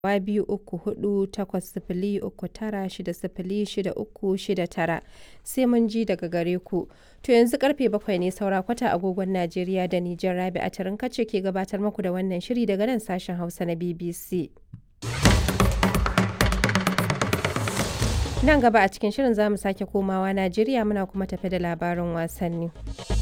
234 sai mun ji daga gare ku. To yanzu karfe 7 ne saura kwata agogon Najeriya da Nijar. Rabi'a Tarinka ce ke gabatar muku da wannan shiri daga nan sashen Hausa na BBC. Nan gaba a cikin shirin za mu sake komawa Najeriya muna kuma tafe da labarin wasanni.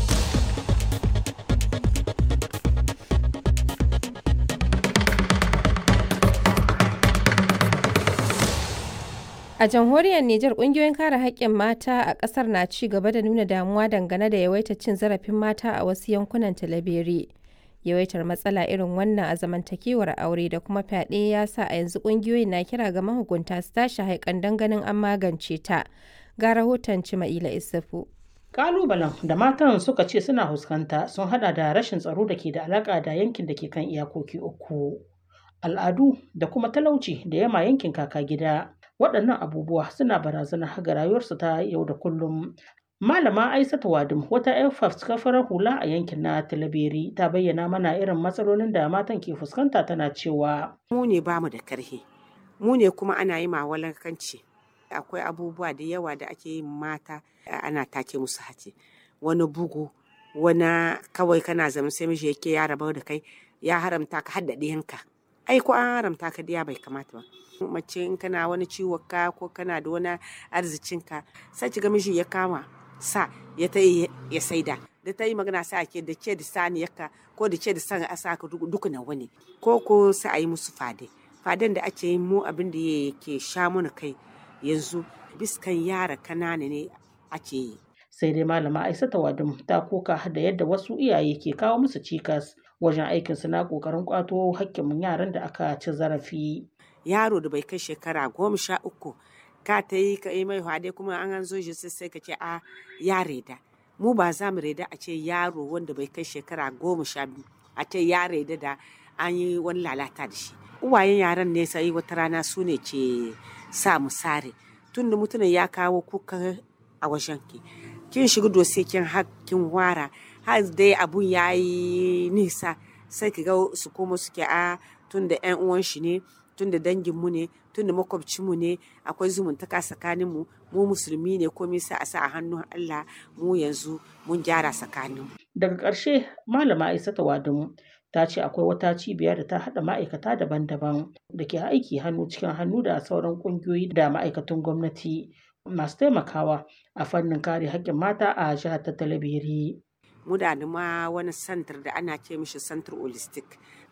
A jamhuriyar Nijar ƙungiyoyin kare haƙƙin mata a ƙasar na ci gaba da nuna damuwa dangane da yawaitar cin zarafin mata a wasu yankunan Talabere. Yawaitar matsala irin wannan a zamantakewar aure da kuma fyaɗe ya sa a yanzu ƙungiyoyin na kira ga mahukunta su tashi haikan don ganin an magance ta. Ga rahoton Cima'ila Isufu. Ƙalubalen da matan suka ce suna fuskanta sun hada da rashin tsaro da ke da alaƙa da yankin da ke kan iyakoki uku, al'adu da kuma talauci da yama yankin kaka gida. Waɗannan abubuwa suna barazana ga rayuwarsu ta yau da kullum. Malama Aisatu Wadim wata 'yar fafutukar hula a yankin na Talabere ta bayyana mana irin matsalolin da matan ke fuskanta tana cewa mu ne bamu da karhi, mu ne kuma ana yi mawalankanci. Akwai abubuwa da yawa da ake yin mata ana take musu hace, wani bugu, wani kawai kana zama sai miji yake ya rabu da kai ya haramta ka hadda ɗiyanka. Ai ko an haramta ka diya bai kamata ba. Mace in kana wani ciwon ka ko kana da wani arzikin ka sai ki ga miji ya kama sa ya ta ya saida da ta yi magana sai ake da ce da saniyarka ko da ce da san asa ka duka na wani ko sai a yi musu faden da ake yin mu abin da yake sha mana kai yanzu biskan yara kanana ne ake yi. Sai dai malama Aisatu Wadim ta koka da yadda wasu iyaye ke kawo musu cikas wajen aikin su na kokarin kwato hakkin yaran da aka ci zarafi. Yaro da bai kai shekara 13 ka ta yi ka yi mai hade kuma an zo shi sai ka ce a ya reda. Mu ba za mu reda a ce yaro wanda bai kai shekara 12 a ce ya reda da an yi wani lalata da shi. Uwayen yaran ne sai wata rana su ne ke sa mu sare tun da mutumin ya kawo kuka a wajen ki. Kin shiga dose kin hakkin wara har dai abun ya yi nisa sai ki ga su koma suke a tun da 'yan uwan shi ne tun da danginmu ne tun da makwabcinmu ne akwai zumuntaka tsakaninmu mu musulmi ne komai sai a sa a hannun Allah mu yanzu mun gyara tsakaninmu. Daga ƙarshe malama Aisatu Wadim ta ce akwai wata cibiya da ta haɗa ma'aikata daban-daban da ke aiki hannu cikin hannu da sauran ƙungiyoyi da ma'aikatan gwamnati masu taimakawa a fannin kare haƙƙin mata a jihar ta Talabere. Mu da ma wani santar da ana ce mishi santar holistic.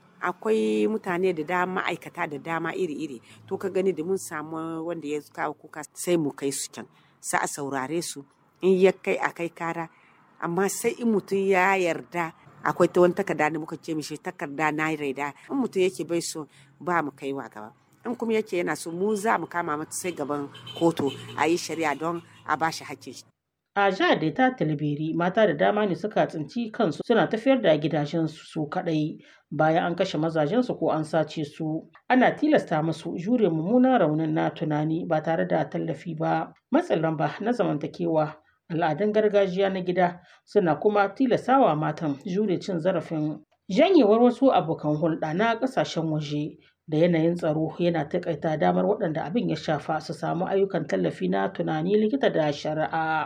Akwai mutane da dama ma'aikata da dama iri-iri to ka gani da mun samu wanda ya kawo kuka sai mu kai su can sai a saurare su in ya kai a kai kara amma sai in mutum ya yarda akwai ta wani takarda da muka ce mishi takarda na raida in mutum yake bai so ba mu kaiwa gaba in kuma yake yana so mu za mu kama mata sai gaban kotu a yi shari'a don a ba shi hakkin shi. A jihar da ta Talabere mata da dama ne suka tsinci kansu suna tafiyar da gidajensu su kaɗai bayan an kashe mazajensu ko an sace su. Ana tilasta musu jure mummunan raunin na tunani ba tare da tallafi ba. Matsin lamba na zamantakewa al'adun gargajiya na gida suna kuma tilastawa matan jure cin zarafin. Janyewar wasu abokan hulɗa na ƙasashen waje da yanayin tsaro yana taƙaita damar waɗanda abin ya shafa su samu ayyukan tallafi na tunani likita da shari'a.